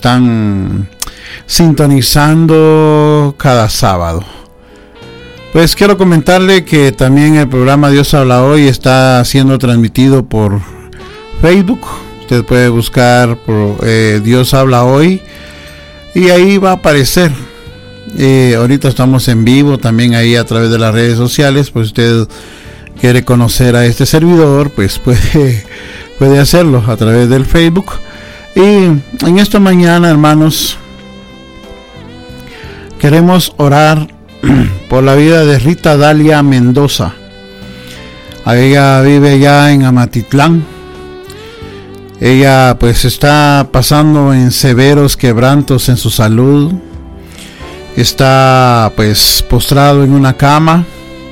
están sintonizando cada sábado. Pues quiero comentarle que también el programa Dios habla hoy está siendo transmitido por Facebook. Usted puede buscar por Dios habla hoy y ahí va a aparecer. Ahorita estamos en vivo también ahí a través de las redes sociales. Pues usted quiere conocer a este servidor, pues puede hacerlo a través del Facebook. Y en esta mañana, hermanos, queremos orar por la vida de Rita Dalia Mendoza. Ella vive ya en Amatitlán. Ella pues está pasando en severos quebrantos en su salud. Está pues postrado en una cama.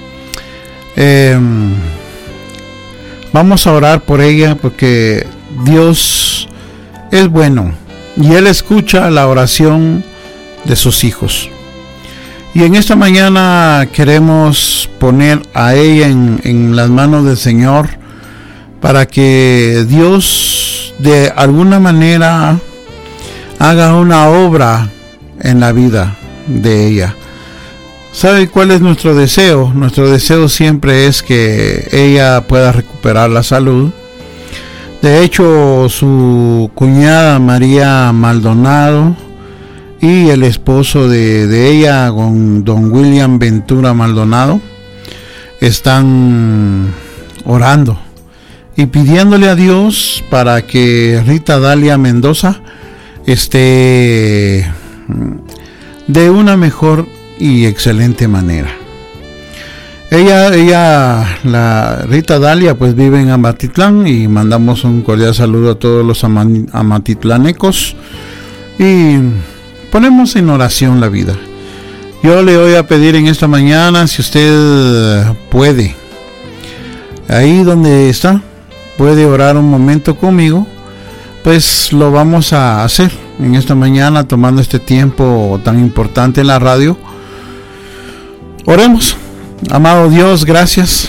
Vamos a orar por ella porque Dios es bueno y Él escucha la oración de sus hijos. Y en esta mañana queremos poner a ella en las manos del Señor para que Dios de alguna manera haga una obra en la vida de ella. ¿Sabe cuál es nuestro deseo? Nuestro deseo siempre es que ella pueda recuperar la salud. De hecho, su cuñada María Maldonado y el esposo de ella, don William Ventura Maldonado, están orando y pidiéndole a Dios para que Rita Dalia Mendoza esté de una mejor y excelente manera. La Rita Dalia pues vive en Amatitlán y mandamos un cordial saludo a todos los amatitlanecos y ponemos en oración la vida. Yo le voy a pedir en esta mañana, si usted puede, ahí donde está, puede orar un momento conmigo, pues lo vamos a hacer en esta mañana, tomando este tiempo tan importante en la radio. Oremos. Amado Dios, gracias.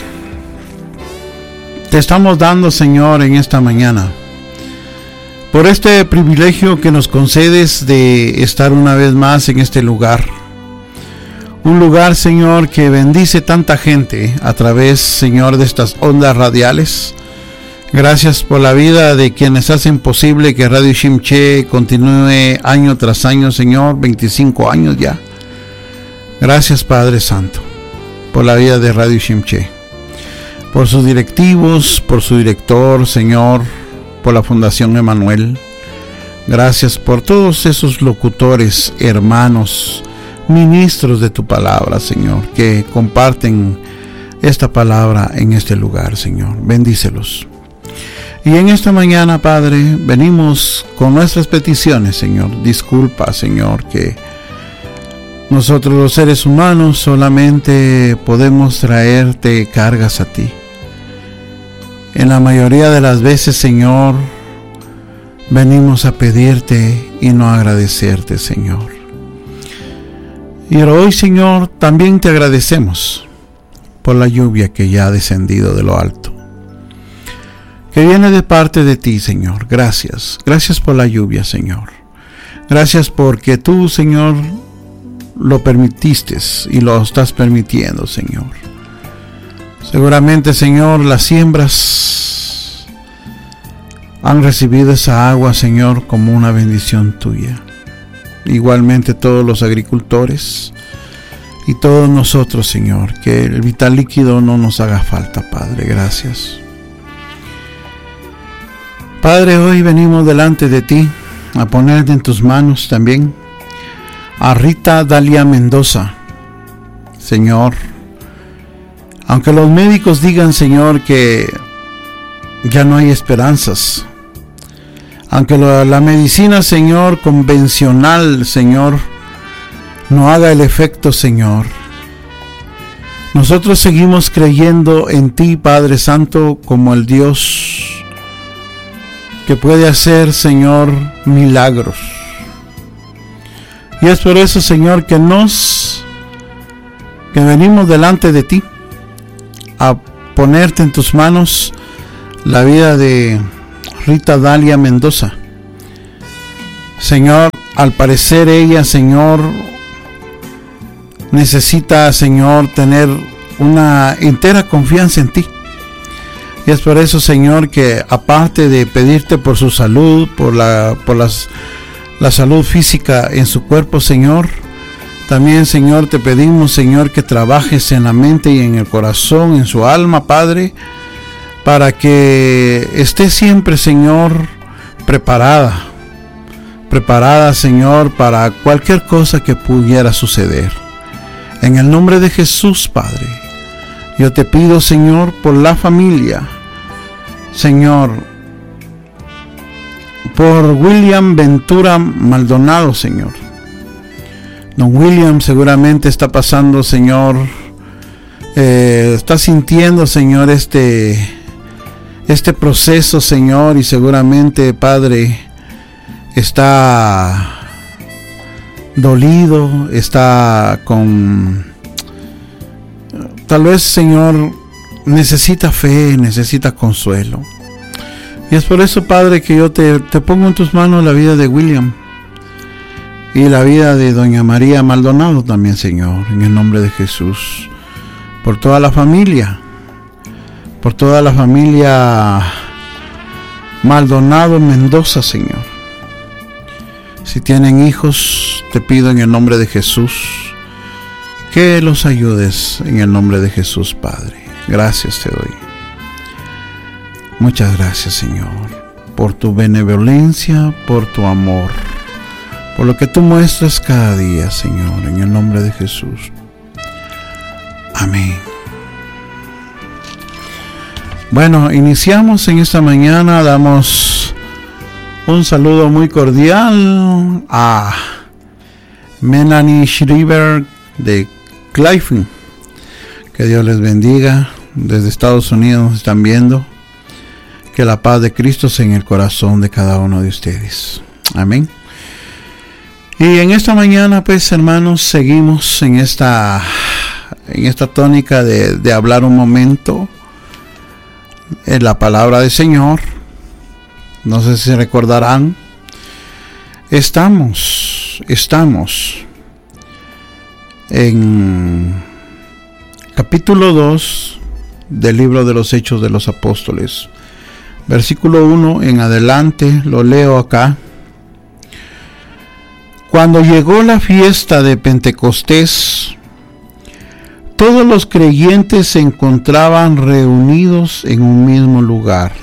Te estamos dando, Señor, en esta mañana, por este privilegio que nos concedes de estar una vez más en este lugar. Un lugar, Señor, que bendice tanta gente a través, Señor, de estas ondas radiales. Gracias por la vida de quienes hacen posible que Radio Shimche continúe año tras año, Señor, 25 años ya. Gracias, Padre Santo, por la vida de Radio Shimche, por sus directivos, por su director, Señor, por la Fundación Emanuel. Gracias por todos esos locutores, hermanos, ministros de tu palabra, Señor, que comparten esta palabra en este lugar, Señor. Bendícelos. Y en esta mañana, Padre, venimos con nuestras peticiones, Señor. Disculpa, Señor, que nosotros los seres humanos solamente podemos traerte cargas a ti. En la mayoría de las veces, Señor, venimos a pedirte y no a agradecerte, Señor. Y hoy, Señor, también te agradecemos por la lluvia que ya ha descendido de lo alto, que viene de parte de ti, Señor. Gracias. Gracias por la lluvia, Señor. Gracias porque tú, Señor, lo permitiste y lo estás permitiendo, Señor. Seguramente, Señor, las siembras han recibido esa agua, Señor, como una bendición tuya. Igualmente todos los agricultores y todos nosotros, Señor, que el vital líquido no nos haga falta, Padre. Gracias. Padre, hoy venimos delante de ti a ponerte en tus manos también a Rita Dalia Mendoza, Señor. Aunque los médicos digan, Señor, que ya no hay esperanzas, aunque la medicina, Señor, convencional, Señor, no haga el efecto, Señor, nosotros seguimos creyendo en ti, Padre Santo, como el Dios que puede hacer, Señor, milagros. Y es por eso, Señor, que venimos delante de ti a ponerte en tus manos la vida de Rita Dalia Mendoza. Señor, al parecer ella, Señor, necesita, Señor, tener una entera confianza en ti. Y es por eso, Señor, que aparte de pedirte por su salud, por la salud física en su cuerpo, Señor, también, Señor, te pedimos, Señor, que trabajes en la mente y en el corazón, en su alma, Padre, para que esté siempre, Señor, preparada, Señor, para cualquier cosa que pudiera suceder. En el nombre de Jesús, Padre, yo te pido, Señor, por la familia, Señor, por William Ventura Maldonado, Señor. Don William seguramente está pasando, Señor, está sintiendo, Señor, este proceso, Señor, y seguramente, Padre, está dolido, está con, tal vez, Señor, necesita fe, necesita consuelo. Y es por eso, Padre, que yo te pongo en tus manos la vida de William y la vida de doña María Maldonado también, Señor, en el nombre de Jesús, por toda la familia Maldonado Mendoza, Señor. Si tienen hijos, te pido en el nombre de Jesús que los ayudes en el nombre de Jesús, Padre. Gracias te doy. Muchas gracias, Señor, por tu benevolencia, por tu amor, por lo que tú muestras cada día, Señor, en el nombre de Jesús. Amén. Bueno, iniciamos en esta mañana, damos un saludo muy cordial a Melanie Schreiber de Clayton. Que Dios les bendiga. Desde Estados Unidos nos están viendo. Que la paz de Cristo sea en el corazón de cada uno de ustedes. Amén. Y en esta mañana, pues, hermanos, seguimos en esta tónica de hablar un momento en la palabra del Señor. No sé si recordarán, estamos en capítulo 2 del libro de los Hechos de los Apóstoles, versículo 1 en adelante, lo leo acá. Cuando llegó la fiesta de Pentecostés, todos los creyentes se encontraban reunidos en un mismo lugar.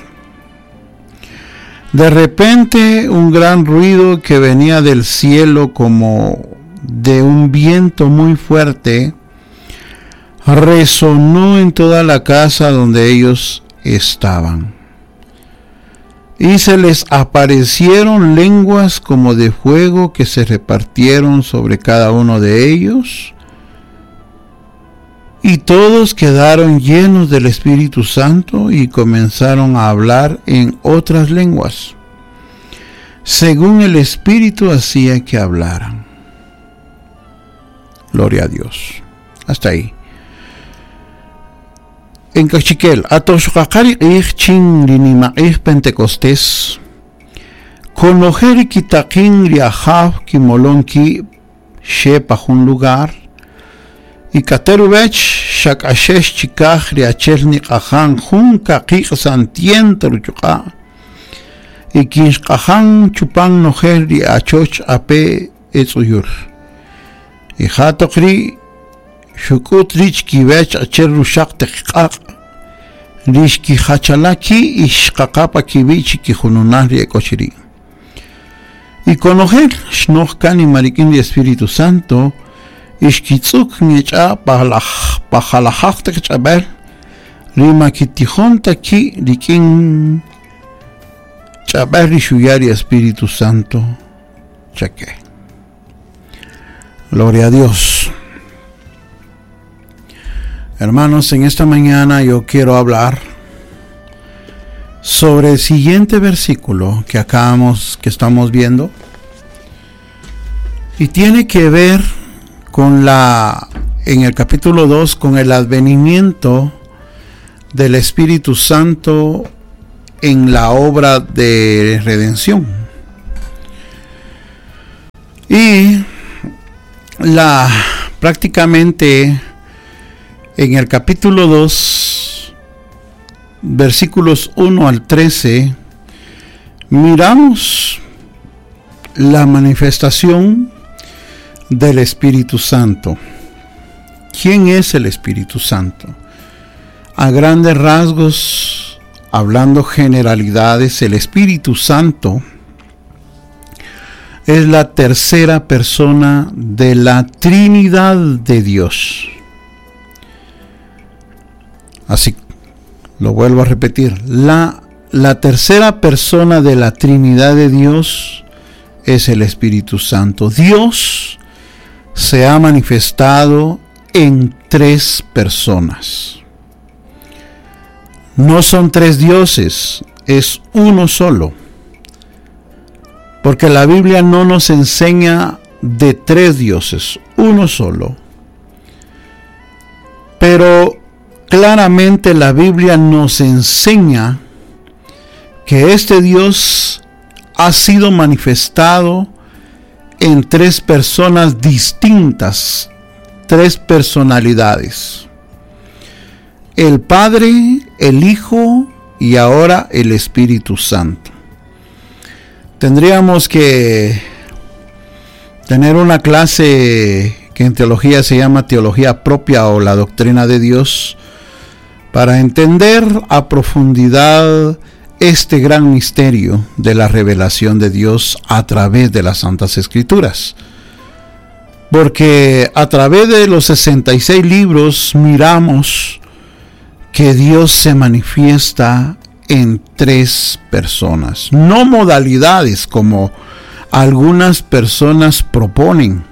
De repente, un gran ruido que venía del cielo como de un viento muy fuerte resonó en toda la casa donde ellos estaban. Y se les aparecieron lenguas como de fuego que se repartieron sobre cada uno de ellos. Y todos quedaron llenos del Espíritu Santo y comenzaron a hablar en otras lenguas, según el Espíritu hacía que hablaran. Gloria a Dios. Hasta ahí. En Cachiquel, atoshkakari chin linima Pentecostés, conojeri kitakin riajav kimolonki shepajun lugar, y Caterubech, Shakashesh Chikaj, Riachelnik Ajan, Junka Kik Santien Teruchuka, y Kinshkajan Chupan Nojer, Riachoch Ape Etzuyur, y Hatokri, Shukutrich Kivech Acherushak Tekak, Rishki Hachalaki, y Shkakapa Kivich Kijununari Ekochiri. Y conocer Shnochkan y Marikin de Espíritu Santo, Ishkitzuk Niecha Pajalajak Chabel, Rima Kitijón Taki, Rikin Chabel Rishuyari Espíritu Santo, Chaque. Gloria a Dios. Hermanos, en esta mañana yo quiero hablar sobre el siguiente versículo que estamos viendo, y tiene que ver con en el capítulo 2, con el advenimiento del Espíritu Santo en la obra de redención. Y prácticamente en el capítulo 2, versículos 1 al 13, miramos la manifestación del Espíritu Santo. ¿Quién es el Espíritu Santo? A grandes rasgos, hablando generalidades, el Espíritu Santo es la tercera persona de la Trinidad de Dios. Así, lo vuelvo a repetir, la tercera persona de la Trinidad de Dios es el Espíritu Santo. Dios se ha manifestado en tres personas. No son tres dioses, es uno solo. Porque la Biblia no nos enseña de tres dioses, uno solo. Pero claramente la Biblia nos enseña que este Dios ha sido manifestado en tres personas distintas, tres personalidades: el Padre, el Hijo y ahora el Espíritu Santo. Tendríamos que tener una clase que en teología se llama teología propia o la doctrina de Dios, para entender a profundidad este gran misterio de la revelación de Dios a través de las Santas Escrituras. Porque a través de los 66 libros miramos que Dios se manifiesta en tres personas, no modalidades como algunas personas proponen.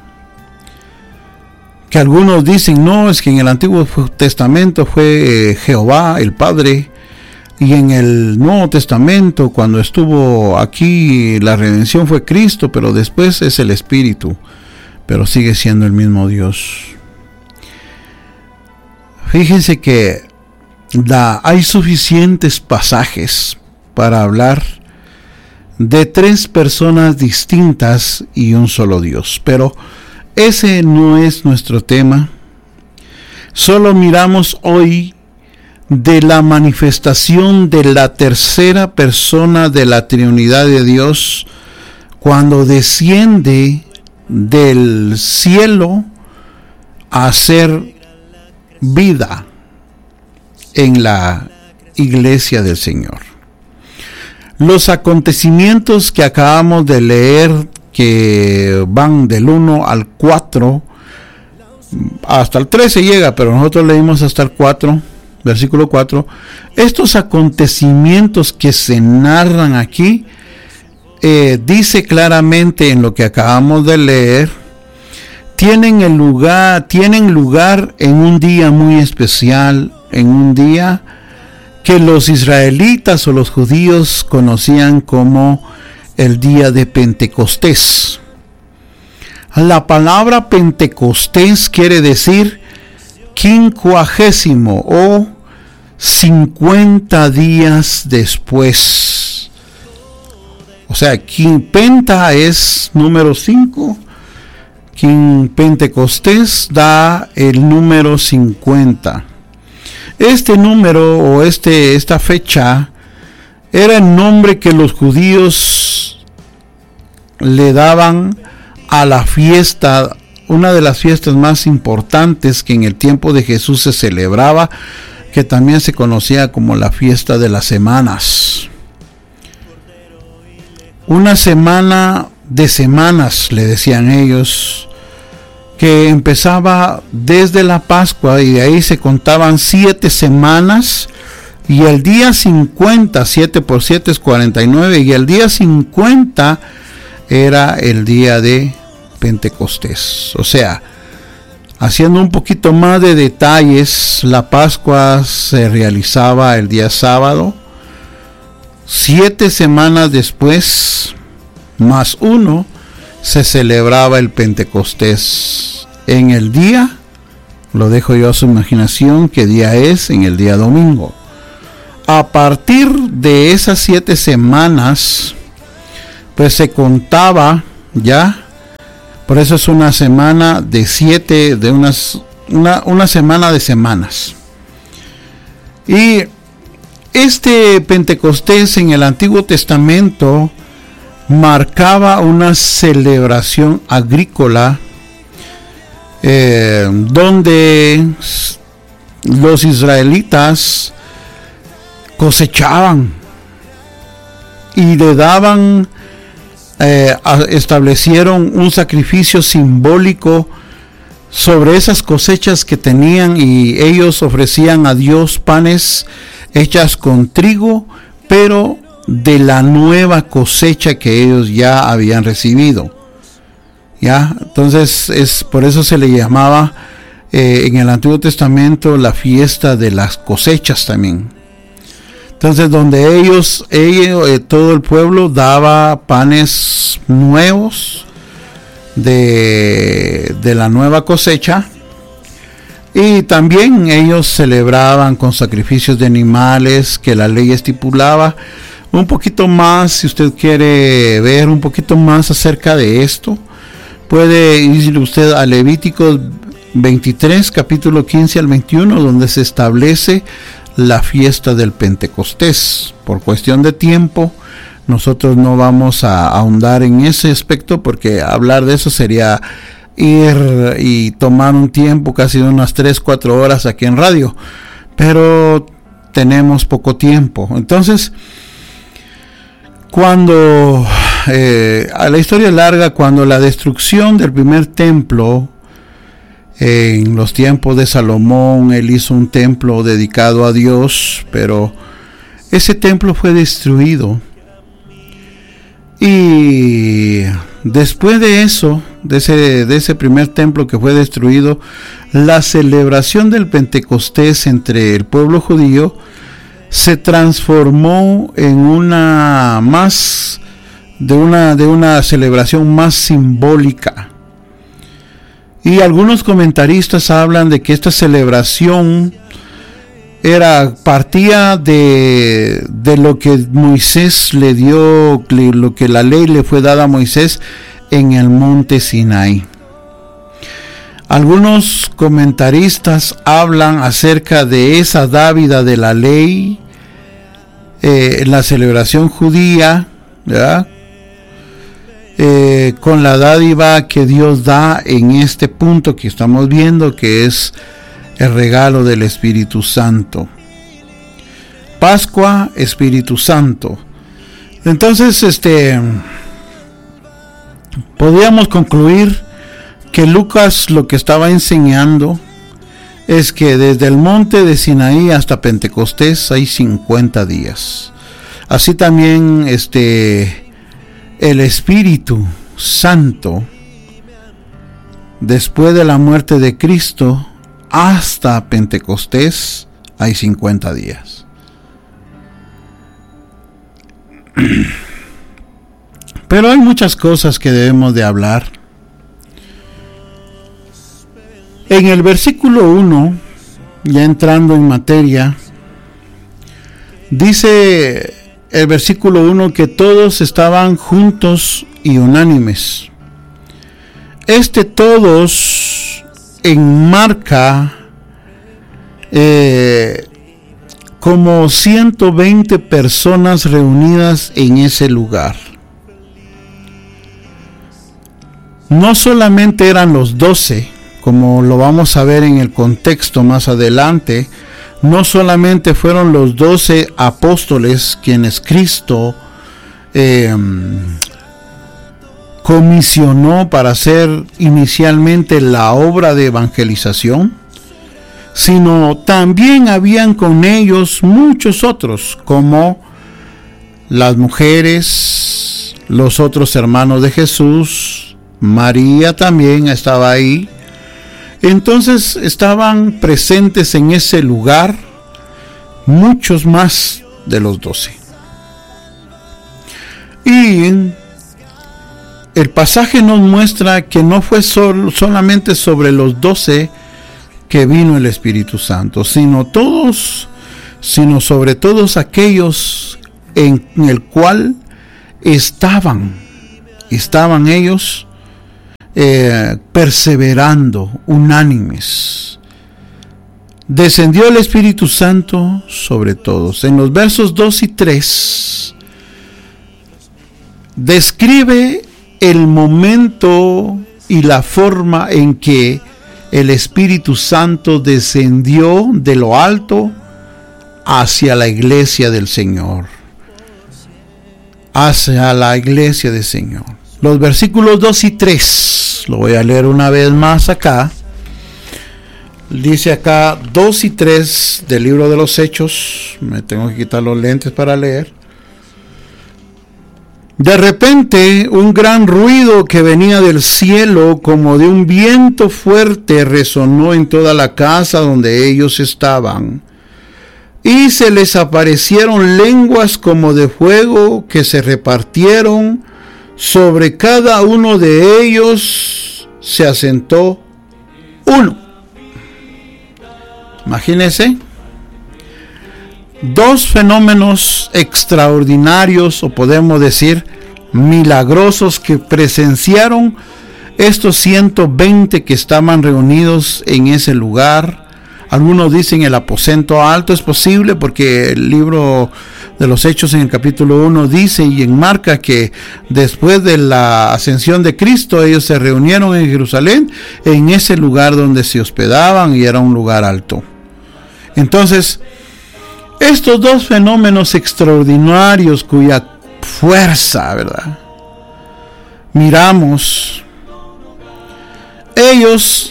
Que algunos dicen, no, es que en el Antiguo Testamento fue Jehová, el Padre, y en el Nuevo Testamento, cuando estuvo aquí, la redención fue Cristo, pero después es el Espíritu, pero sigue siendo el mismo Dios. Fíjense que hay suficientes pasajes para hablar de tres personas distintas y un solo Dios, pero ese no es nuestro tema. Solo miramos hoy de la manifestación de la tercera persona de la Trinidad de Dios cuando desciende del cielo a hacer vida en la iglesia del Señor. Los acontecimientos que acabamos de leer, que van del 1 al 4, hasta el 13 llega, pero nosotros leímos hasta el 4, versículo 4. Estos acontecimientos que se narran aquí, dice claramente en lo que acabamos de leer, tienen lugar en un día muy especial, en un día que los israelitas o los judíos conocían como el día de Pentecostés. La palabra Pentecostés quiere decir 50 o 50 días después. O sea, Penta es número 5. Pentecostés da el número 50. Este número o esta fecha era el nombre que los judíos le daban a la fiesta, una de las fiestas más importantes que en el tiempo de Jesús se celebraba, que también se conocía como la fiesta de las semanas. Una semana de semanas, le decían ellos, que empezaba desde la Pascua y de ahí se contaban 7 semanas, y el día 50, 7 por 7 es 49, y el día 50 era el día de Pentecostés. O sea, haciendo un poquito más de detalles, la Pascua se realizaba el día sábado. 7 semanas después, más 1, se celebraba el Pentecostés. En el día, lo dejo yo a su imaginación, qué día es, en el día domingo. A partir de esas 7 semanas, pues se contaba ya Por eso es una semana de 7, una semana de semanas. Y este Pentecostés en el Antiguo Testamento marcaba una celebración agrícola donde los israelitas cosechaban y le daban, establecieron un sacrificio simbólico sobre esas cosechas que tenían, y ellos ofrecían a Dios panes hechas con trigo, pero de la nueva cosecha que ellos ya habían recibido. Ya, entonces es por eso se le llamaba en el Antiguo Testamento la fiesta de las cosechas también. Entonces, donde ellos todo el pueblo daba panes nuevos de la nueva cosecha, y también ellos celebraban con sacrificios de animales que la ley estipulaba. Un poquito más, si usted quiere ver un poquito más acerca de esto, puede ir usted a Levíticos 23, capítulo 15 al 21, donde se establece la fiesta del Pentecostés. Por cuestión de tiempo, nosotros no vamos a ahondar en ese aspecto, porque hablar de eso sería ir y tomar un tiempo casi de unas 3-4 horas aquí en radio, pero tenemos poco tiempo. Entonces, cuando a la historia larga, cuando la destrucción del primer templo, en los tiempos de Salomón, él hizo un templo dedicado a Dios, pero ese templo fue destruido. Y después de eso, de ese primer templo que fue destruido, la celebración del Pentecostés entre el pueblo judío se transformó en una celebración más simbólica. Y algunos comentaristas hablan de que esta celebración partía de lo que Moisés le dio, lo que la ley le fue dada a Moisés en el monte Sinaí. Algunos comentaristas hablan acerca de esa dávida de la ley en la celebración judía, ¿verdad? Con la dádiva que Dios da en este punto que estamos viendo, que es el regalo del Espíritu Santo. Pascua, Espíritu Santo. Entonces, podríamos concluir que Lucas lo que estaba enseñando es que desde el monte de Sinaí hasta Pentecostés hay 50 días. Así también el Espíritu Santo, después de la muerte de Cristo hasta Pentecostés hay 50 días. Pero hay muchas cosas que debemos de hablar. En el versículo 1, ya entrando en materia, dice el versículo 1 que todos estaban juntos y unánimes. Todos enmarca como 120 personas reunidas en ese lugar. No solamente eran los 12, como lo vamos a ver en el contexto más adelante. No solamente fueron los 12 apóstoles quienes Cristo comisionó para hacer inicialmente la obra de evangelización, sino también habían con ellos muchos otros, como las mujeres, los otros hermanos de Jesús, María también estaba ahí. Entonces estaban presentes en ese lugar muchos más de los 12. Y el pasaje nos muestra que no fue solamente sobre los 12 que vino el Espíritu Santo, sino sobre todos aquellos en el cual estaban ellos perseverando, unánimes. Descendió el Espíritu Santo sobre todos. En los versos 2 y 3 describe el momento y la forma en que el Espíritu Santo descendió de lo alto hacia la iglesia del Señor. Hacia la iglesia del Señor. Los versículos 2 y 3, lo voy a leer una vez más acá. Dice acá 2 y 3 del libro de los Hechos. Me tengo que quitar los lentes para leer. De repente, un gran ruido que venía del cielo, como de un viento fuerte, resonó en toda la casa donde ellos estaban. Y se les aparecieron lenguas como de fuego que se repartieron. Sobre cada uno de ellos se asentó uno. Imagínense. Dos fenómenos extraordinarios, o podemos decir milagrosos, que presenciaron estos 120 que estaban reunidos en ese lugar. Algunos dicen el aposento alto. Es posible porque el libro de los Hechos en el capítulo 1 dice y enmarca que después de la ascensión de Cristo ellos se reunieron en Jerusalén, en ese lugar donde se hospedaban, y era un lugar alto. Entonces, estos dos fenómenos extraordinarios cuya fuerza, ¿verdad?, miramos, ellos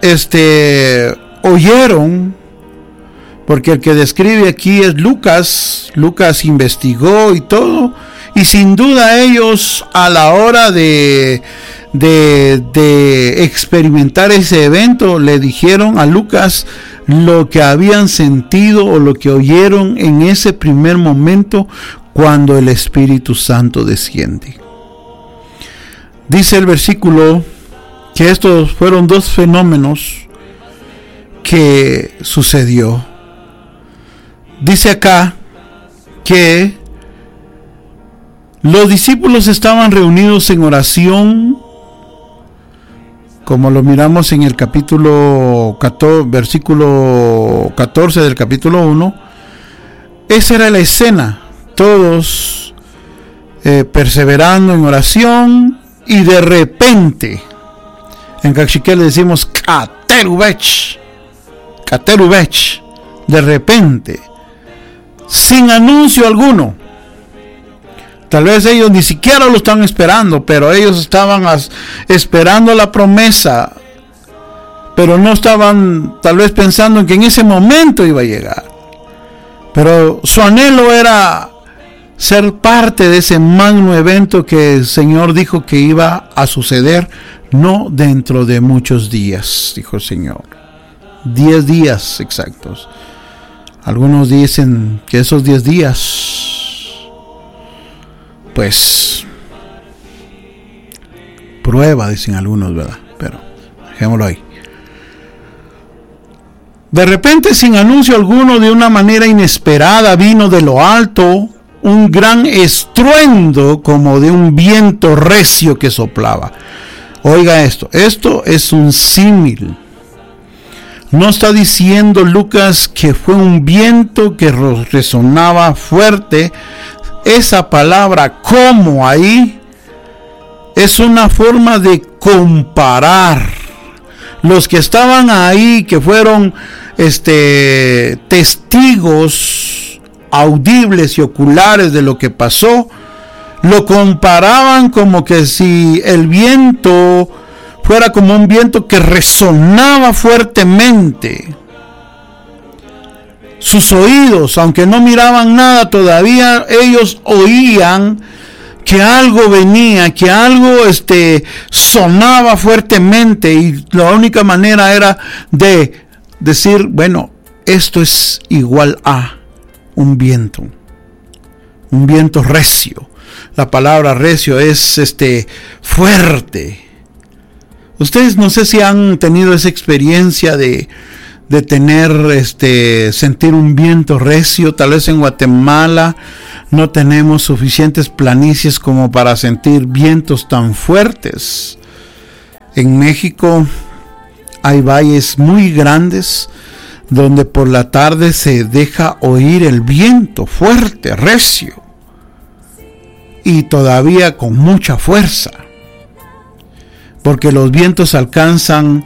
oyeron, porque el que describe aquí es Lucas. Lucas investigó y todo, y sin duda ellos, a la hora de experimentar ese evento, le dijeron a Lucas lo que habían sentido o lo que oyeron en ese primer momento cuando el Espíritu Santo desciende. Dice el versículo que estos fueron dos fenómenos que sucedió. Dice acá que los discípulos estaban reunidos en oración, como lo miramos en el capítulo 14, versículo 14 del capítulo 1. Esa era la escena, todos perseverando en oración, y de repente, en cachiquel le decimos Caterubech, de repente, sin anuncio alguno. Tal vez ellos ni siquiera lo estaban esperando, pero ellos estaban esperando la promesa, pero no estaban tal vez pensando en que en ese momento iba a llegar. Pero su anhelo era ser parte de ese magno evento que el Señor dijo que iba a suceder, no dentro de muchos días, dijo el Señor. 10 días exactos. Algunos dicen que esos 10 días, pues, prueba, dicen algunos, ¿verdad? Pero dejémoslo ahí. De repente, sin anuncio alguno, de una manera inesperada, vino de lo alto un gran estruendo como de un viento recio que soplaba. Oiga esto es un símil. No está diciendo Lucas que fue un viento que resonaba fuerte. Esa palabra como ahí es una forma de comparar. Los que estaban ahí, que fueron testigos audibles y oculares de lo que pasó, lo comparaban como que si el viento fuera como un viento que resonaba fuertemente. Sus oídos, aunque no miraban nada todavía, ellos oían que algo venía, que algo sonaba fuertemente, y la única manera era de decir, bueno, esto es igual a un viento recio. La palabra recio es fuerte. Ustedes no sé si han tenido esa experiencia de tener, sentir un viento recio. Tal vez en Guatemala no tenemos suficientes planicies como para sentir vientos tan fuertes. En México hay valles muy grandes donde por la tarde se deja oír el viento fuerte, recio, y todavía con mucha fuerza, porque los vientos alcanzan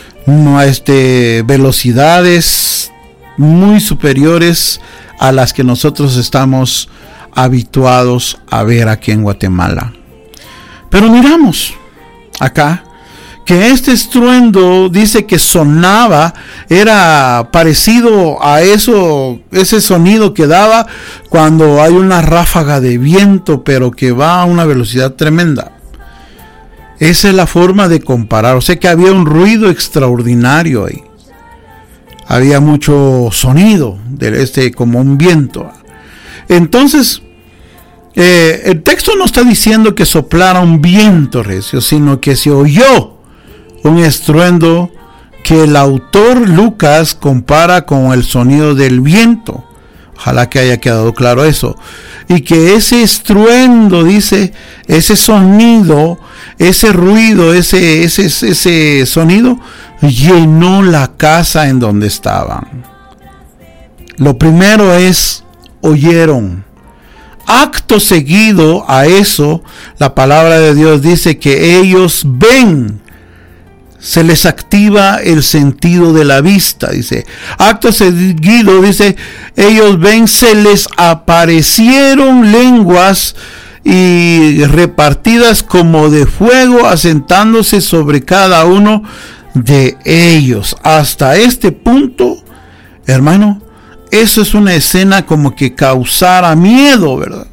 velocidades muy superiores a las que nosotros estamos habituados a ver aquí en Guatemala. Pero miramos acá que este estruendo dice que sonaba, era parecido a ese sonido que daba cuando hay una ráfaga de viento, pero que va a una velocidad tremenda. Esa es la forma de comparar. O sea que había un ruido extraordinario ahí. Había mucho sonido como un viento. Entonces, el texto no está diciendo que soplara un viento recio, sino que se oyó un estruendo que el autor Lucas compara con el sonido del viento. Ojalá que haya quedado claro eso. Y que ese estruendo, dice, ese sonido, ese ruido, ese sonido llenó la casa en donde estaban. Lo primero es, oyeron. Acto seguido a eso, la palabra de Dios dice que ellos ven. Se les activa el sentido de la vista, dice. Acto seguido, dice, ellos ven, se les aparecieron lenguas y repartidas como de fuego, asentándose sobre cada uno de ellos. Hasta este punto, hermano, eso es una escena como que causara miedo, ¿verdad?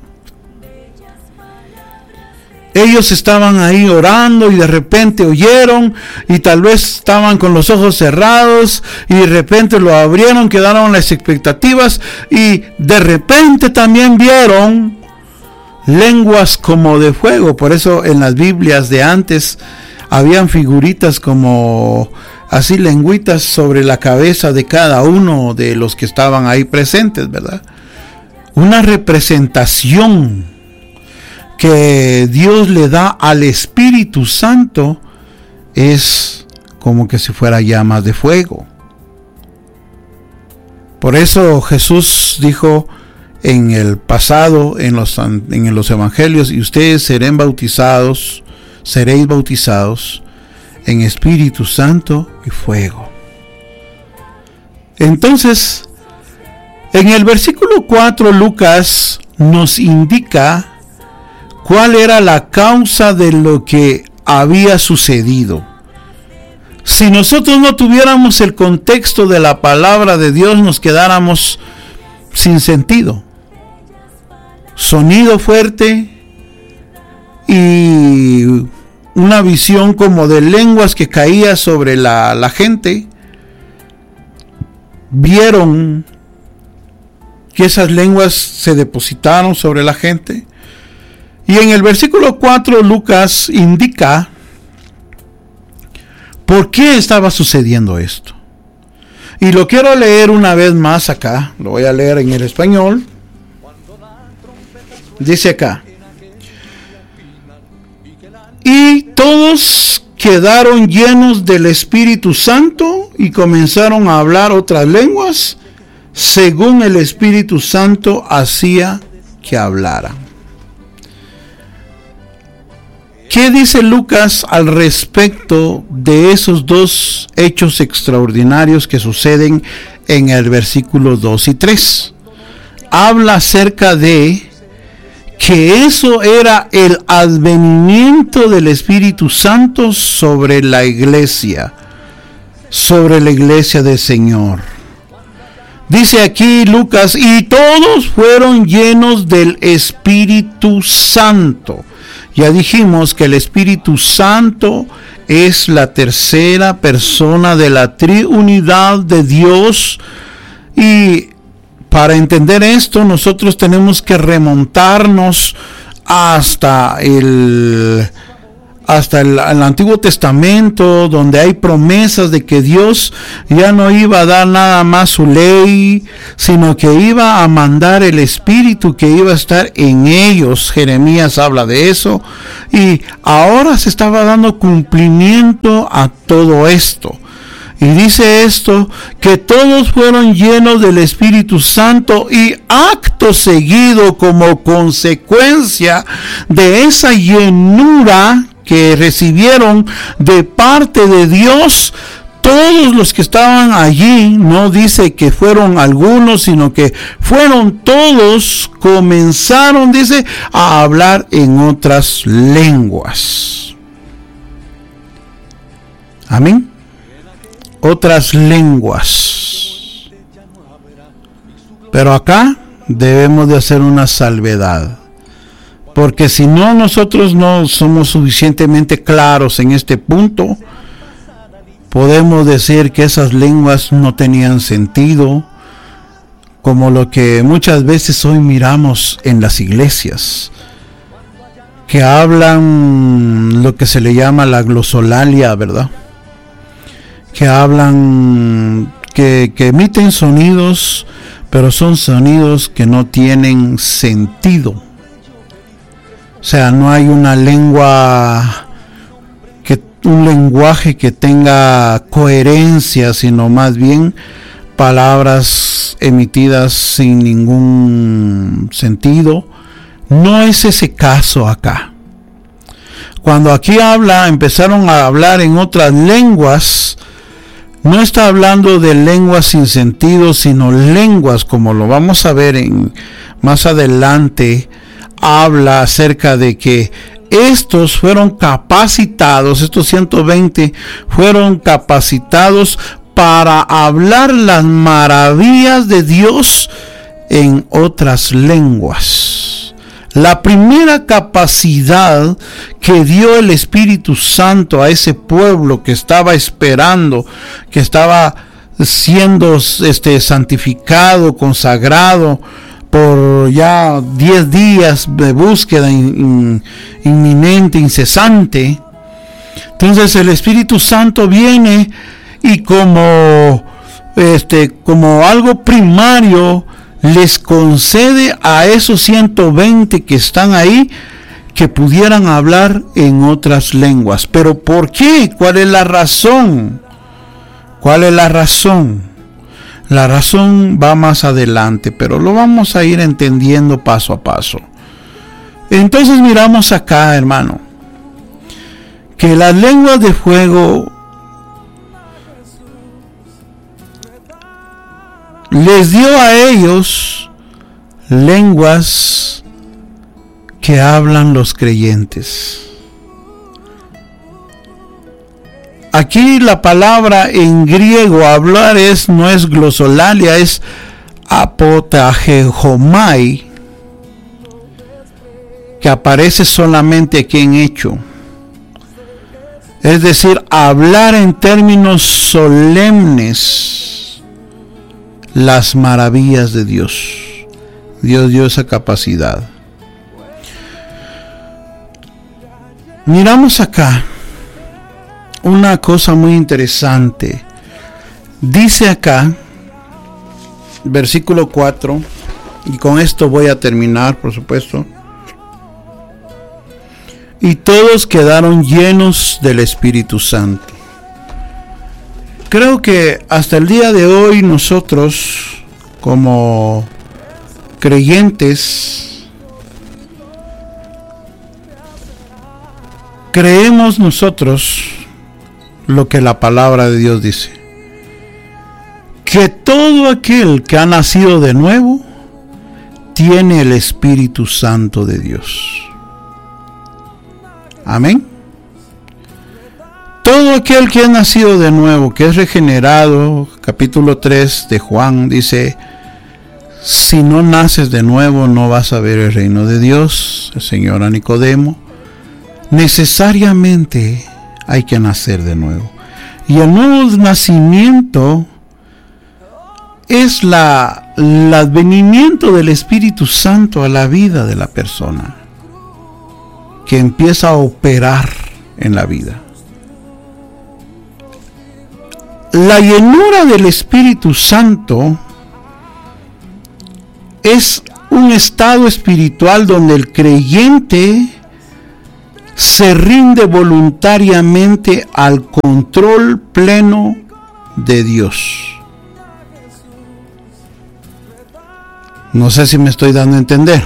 Ellos estaban ahí orando y de repente oyeron, y tal vez estaban con los ojos cerrados y de repente lo abrieron, quedaron las expectativas y de repente también vieron lenguas como de fuego. Por eso en las Biblias de antes habían figuritas como así, lengüitas sobre la cabeza de cada uno de los que estaban ahí presentes, ¿verdad? Una representación que Dios le da al Espíritu Santo es como que si fuera llamas de fuego. Por eso Jesús dijo en el pasado, en los evangelios, y ustedes seréis bautizados en Espíritu Santo y fuego. Entonces, en el versículo 4, Lucas nos indica cuál era la causa de lo que había sucedido. Si nosotros no tuviéramos el contexto de la palabra de Dios, nos quedáramos sin sentido. Sonido fuerte y una visión como de lenguas que caía sobre la gente. Vieron que esas lenguas se depositaron sobre la gente. Y en el versículo 4 Lucas indica por qué estaba sucediendo esto. Y lo quiero leer una vez más acá. Lo voy a leer en el español. Dice acá: y todos quedaron llenos del Espíritu Santo y comenzaron a hablar otras lenguas, según el Espíritu Santo hacía que hablaran. ¿Qué dice Lucas al respecto de esos dos hechos extraordinarios que suceden en el versículo 2 y 3? Habla acerca de que eso era el advenimiento del Espíritu Santo sobre la iglesia del Señor. Dice aquí Lucas, y todos fueron llenos del Espíritu Santo. Ya dijimos que el Espíritu Santo es la tercera persona de la triunidad de Dios, y para entender esto nosotros tenemos que remontarnos hasta hasta el Antiguo Testamento, donde hay promesas de que Dios ya no iba a dar nada más su ley, sino que iba a mandar el Espíritu que iba a estar en ellos. Jeremías habla de eso, y ahora se estaba dando cumplimiento a todo esto. Y dice esto, que todos fueron llenos del Espíritu Santo, y acto seguido, como consecuencia de esa llenura que recibieron de parte de Dios, todos los que estaban allí, no dice que fueron algunos, sino que fueron todos, comenzaron, dice, a hablar en otras lenguas. Amén. Otras lenguas. Pero acá debemos de hacer una salvedad, porque si no, nosotros no somos suficientemente claros en este punto, podemos decir que esas lenguas no tenían sentido, como lo que muchas veces hoy miramos en las iglesias, que hablan lo que se le llama la glosolalia, ¿verdad? Que hablan, que emiten sonidos, pero son sonidos que no tienen sentido. O sea, no hay una lengua, un lenguaje que tenga coherencia, sino más bien palabras emitidas sin ningún sentido. No es ese caso acá. Cuando aquí empezaron a hablar en otras lenguas, no está hablando de lenguas sin sentido, sino lenguas, como lo vamos a ver más adelante. Habla acerca de que estos fueron capacitados, estos 120 fueron capacitados para hablar las maravillas de Dios en otras lenguas. La primera capacidad que dio el Espíritu Santo a ese pueblo que estaba esperando, que estaba siendo santificado, consagrado, por ya 10 días de búsqueda inminente, incesante. Entonces el Espíritu Santo viene y como algo primario les concede a esos 120 que están ahí que pudieran hablar en otras lenguas. ¿Pero por qué? ¿Cuál es la razón? ¿Cuál es la razón? La razón va más adelante, pero lo vamos a ir entendiendo paso a paso. Entonces miramos acá, hermano, que las lenguas de fuego les dio a ellos lenguas que hablan los creyentes. Aquí la palabra en griego hablar no es glosolalia, es apotagejomai, que aparece solamente aquí en Hecho. Es decir, hablar en términos solemnes las maravillas de Dios. Dios dio esa capacidad. Miramos acá una cosa muy interesante. Dice acá, versículo 4, y con esto voy a terminar, por supuesto. Y todos quedaron llenos del Espíritu Santo. Creo que hasta el día de hoy nosotros, como creyentes, creemos nosotros lo que la palabra de Dios dice, que todo aquel que ha nacido de nuevo tiene el Espíritu Santo de Dios. Amén. Todo aquel que ha nacido de nuevo, que es regenerado, capítulo 3 de Juan dice, si no naces de nuevo no vas a ver el reino de Dios. El Señor a Nicodemo, necesariamente hay que nacer de nuevo. Y el nuevo nacimiento es el advenimiento del Espíritu Santo a la vida de la persona, que empieza a operar en la vida. La llenura del Espíritu Santo es un estado espiritual donde el creyente se rinde voluntariamente al control pleno de Dios. No sé si me estoy dando a entender.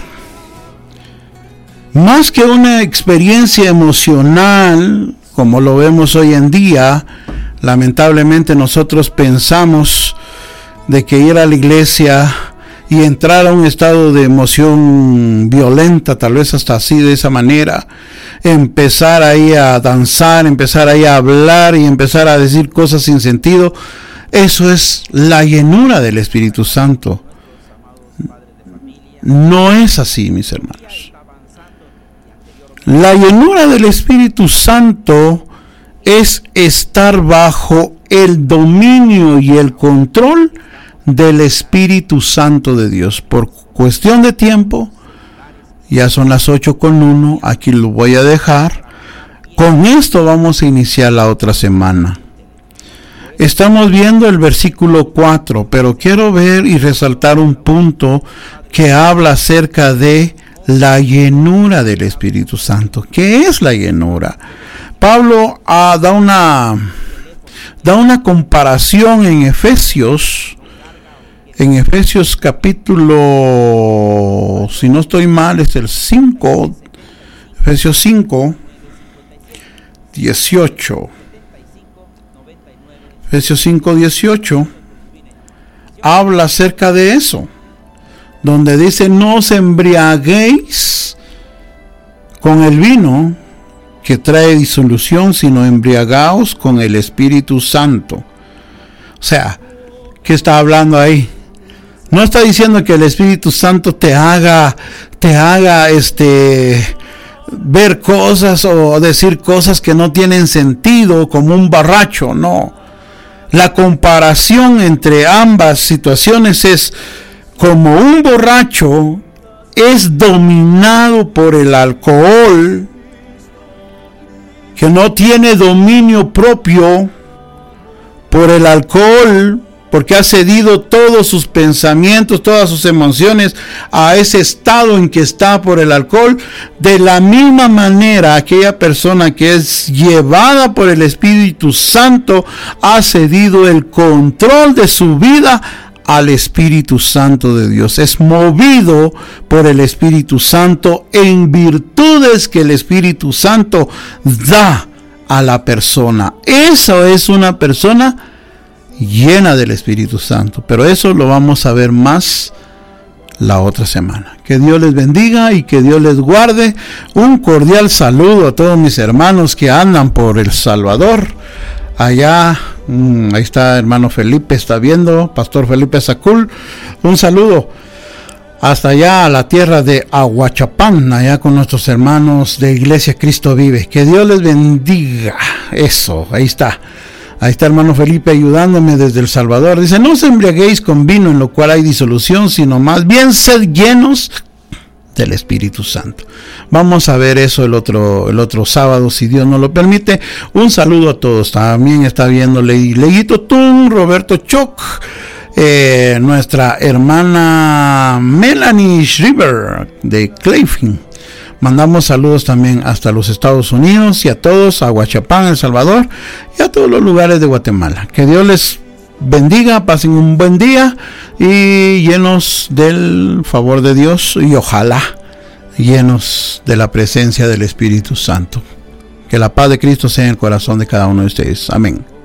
Más que una experiencia emocional, como lo vemos hoy en día, lamentablemente nosotros pensamos de que ir a la iglesia y entrar a un estado de emoción violenta, tal vez hasta así, de esa manera, empezar ahí a danzar, empezar ahí a hablar y empezar a decir cosas sin sentido, eso es la llenura del Espíritu Santo. No es así, mis hermanos. La llenura del Espíritu Santo es estar bajo el dominio y el control del Espíritu Santo de Dios. Por cuestión de tiempo, ya son las 8:01, aquí lo voy a dejar. Con esto vamos a iniciar la otra semana. Estamos viendo el versículo 4, pero quiero ver y resaltar un punto que habla acerca de la llenura del Espíritu Santo. ¿Qué es la llenura? Pablo da una comparación en Efesios capítulo, si no estoy mal, es el 5, Efesios 5, 18. Efesios 5, 18 habla acerca de eso, donde dice: no os embriaguéis con el vino que trae disolución, sino embriagaos con el Espíritu Santo. O sea, ¿qué está hablando ahí? No está diciendo que el Espíritu Santo te haga ver cosas o decir cosas que no tienen sentido, como un borracho, no. La comparación entre ambas situaciones es como un borracho es dominado por el alcohol, que no tiene dominio propio por el alcohol, porque ha cedido todos sus pensamientos, todas sus emociones a ese estado en que está por el alcohol. De la misma manera, aquella persona que es llevada por el Espíritu Santo ha cedido el control de su vida al Espíritu Santo de Dios. Es movido por el Espíritu Santo en virtudes que el Espíritu Santo da a la persona. Eso es una persona llena del Espíritu Santo, pero eso lo vamos a ver más la otra semana. Que Dios les bendiga y que Dios les guarde. Un cordial saludo a todos mis hermanos que andan por El Salvador. Allá, ahí está hermano Felipe, está viendo, Pastor Felipe Sacul. Un saludo hasta allá a la tierra de Aguachapán, allá con nuestros hermanos de Iglesia Cristo Vive. Que Dios les bendiga. Eso, ahí está. Ahí está hermano Felipe ayudándome desde El Salvador. Dice: no os embriaguéis con vino, en lo cual hay disolución, sino más bien sed llenos del Espíritu Santo. Vamos a ver eso el otro sábado, si Dios nos lo permite. Un saludo a todos. También está viendo Leguito Tun, Roberto Choc, nuestra hermana Melanie Schreiber de Clayfin. Mandamos saludos también hasta los Estados Unidos y a todos, a Aguachapán, El Salvador y a todos los lugares de Guatemala. Que Dios les bendiga, pasen un buen día y llenos del favor de Dios, y ojalá llenos de la presencia del Espíritu Santo. Que la paz de Cristo sea en el corazón de cada uno de ustedes. Amén.